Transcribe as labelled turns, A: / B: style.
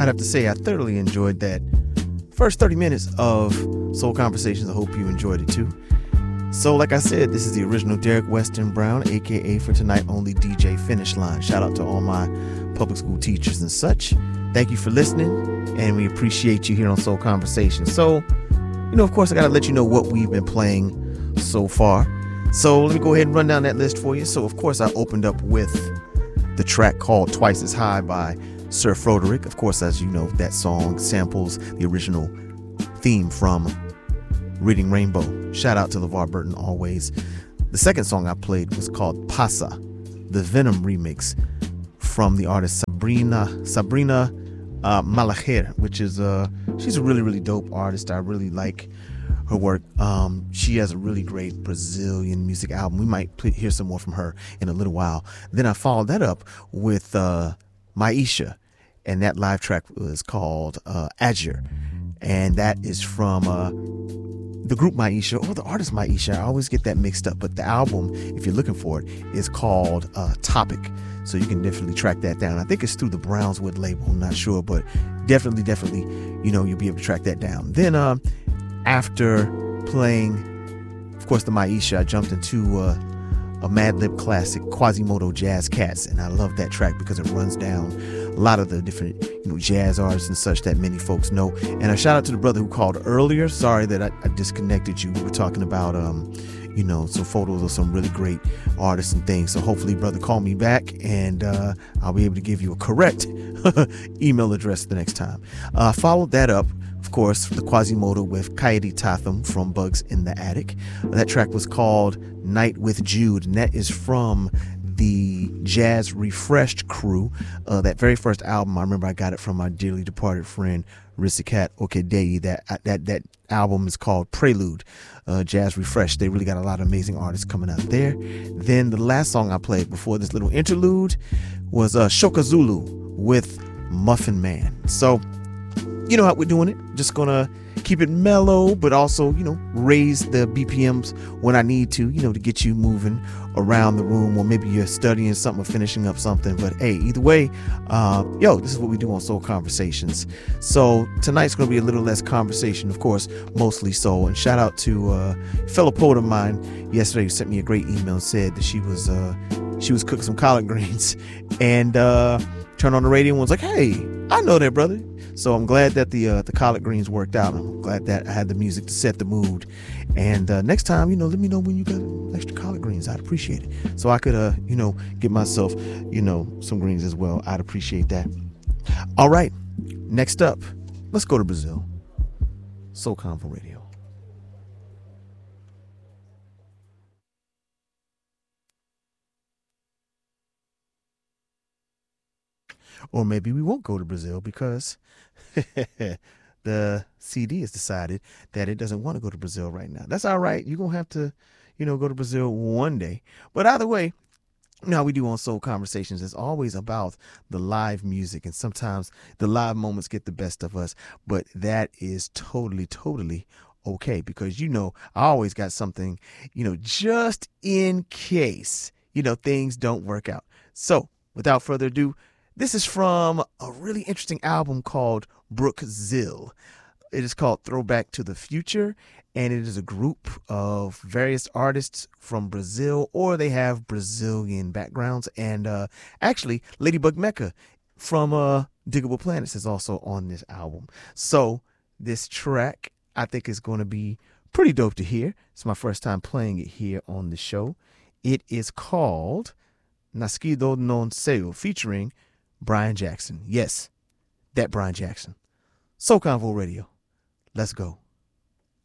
A: I'd have to say I thoroughly enjoyed that first 30 minutes of Soul Conversations. I hope you enjoyed it too. So like I said, this is the original Derek Weston Brown, aka for tonight only DJ Finish Line. Shout out to all my public school teachers and such. Thank you for listening, and we appreciate you here on Soul Conversations. So, of course, I got to let you know what we've been playing so far. So let me go ahead and run down that list for you. So, of course, I opened up with the track called Twice as High by Sir Froderick. Of course, as you know, that song samples the original theme from Reading Rainbow. Shout out to LeVar Burton always. The second song I played was called Pasa, the Venom remix from the artist Sabrina Malacher, which is she's a really, really dope artist. I really like her work. She has a really great Brazilian music album. We might hear some more from her in a little while. Then I followed that up with Maisha, and that live track was called Azure, and that is from the group Maisha or the artist Maisha. I always get that mixed up, but the album, if you're looking for it, is called Topic. So you can definitely track that down. I think it's through the Brownswood label. I'm not sure, but definitely, you'll be able to track that down. Then after playing, of course, the Maisha, I jumped into a Madlib classic, Quasimodo Jazz Cats, and I love that track because it runs down a lot of the different jazz artists and such that many folks know. And a shout out to the brother who called earlier. Sorry that I disconnected you. We were talking about some photos of some really great artists and things. So hopefully, brother, call me back and I'll be able to give you a correct email address the next time. Followed that up, of course, the Quasimodo with Coyote Tatham from Bugs in the Attic. That track was called Night with Jude, and that is from the Jazz Refreshed crew. That very first album, I remember I got it from my dearly departed friend Risikat Okedei. That album is called Prelude, Jazz Refreshed. They really got a lot of amazing artists coming out there. Then the last song I played before this little interlude was Shoka Zulu with Muffin Man. So you know how we're doing it. Just gonna keep it mellow, but also, raise the BPMs when I need to, to get you moving around the room, or maybe you're studying something or finishing up something. But hey, either way, this is what we do on Soul Conversations. So tonight's gonna be a little less conversation, of course, mostly soul. And shout out to a fellow poet of mine yesterday who sent me a great email and said that she was cooking some collard greens and turned on the radio and was like, "Hey, I know that, brother." So I'm glad that the collard greens worked out. I'm glad that I had the music to set the mood. And next time, let me know when you got extra collard greens. I'd appreciate it. So I could, get myself, some greens as well. I'd appreciate that. All right. Next up, let's go to Brazil. Soul Convo Radio. Or maybe we won't go to Brazil because the CD has decided that it doesn't want to go to Brazil right now. That's all right. You're going to have to, go to Brazil one day. But either way, how we do on Soul Conversations is always about the live music. And sometimes the live moments get the best of us. But that is totally, totally okay. Because, I always got something, just in case, things don't work out. So without further ado, this is from a really interesting album called Brookzil. It is called Throwback to the Future, and it is a group of various artists from Brazil, or they have Brazilian backgrounds. And actually, Ladybug Mecca from Diggable Planets is also on this album. So this track, I think, is going to be pretty dope to hear. It's my first time playing it here on the show. It is called Nascido no Céu, featuring Brian Jackson. Yes, that Brian Jackson. Soul Convo Radio. Let's go.